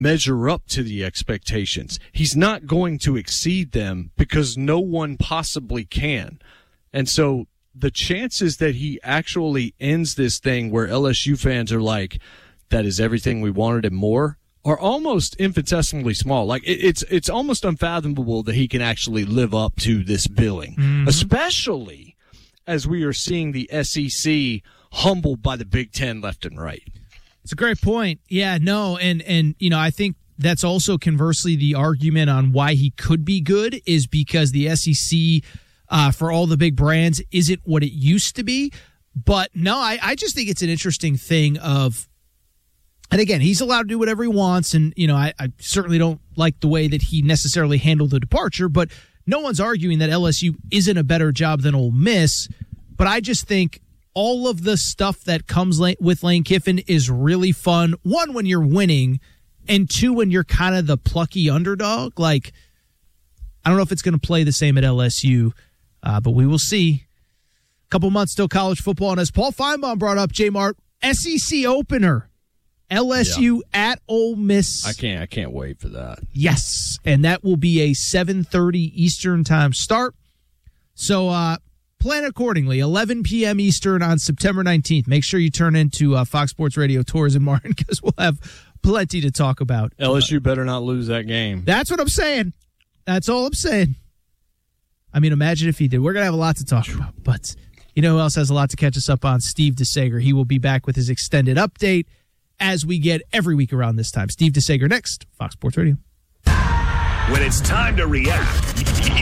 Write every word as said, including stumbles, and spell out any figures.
measure up to the expectations. He's not going to exceed them because no one possibly can. And so the chances that he actually ends this thing where L S U fans are like, that is everything we wanted and more, are almost infinitesimally small. Like it, it's it's almost unfathomable that he can actually live up to this billing, mm-hmm. especially as we are seeing the S E C humbled by the Big Ten left and right. It's a great point. Yeah, no, and and you know, I think that's also conversely the argument on why he could be good is because the S E C uh, for all the big brands isn't what it used to be. But no, I, I just think it's an interesting thing of. And again, he's allowed to do whatever he wants, and you know, I, I certainly don't like the way that he necessarily handled the departure, but no one's arguing that L S U isn't a better job than Ole Miss, but I just think all of the stuff that comes with Lane Kiffin is really fun, one, when you're winning, and two, when you're kind of the plucky underdog. Like, I don't know if it's going to play the same at L S U, uh, but we will see. A couple months till college football, and as Paul Feinbaum brought up, J-Mart, S E C opener. L S U yeah. at Ole Miss. I can't I can't wait for that. Yes, and that will be a seven thirty Eastern time start. So uh, plan accordingly, eleven p.m. Eastern on September nineteenth. Make sure you turn into uh, Fox Sports Radio Tours in Martin because we'll have plenty to talk about. L S U better not lose that game. That's what I'm saying. That's all I'm saying. I mean, imagine if he did. We're going to have a lot to talk about. But you know who else has a lot to catch us up on? Steve DeSager. He will be back with his extended update as we get every week around this time. Steve DeSager next, Fox Sports Radio. When it's time to react,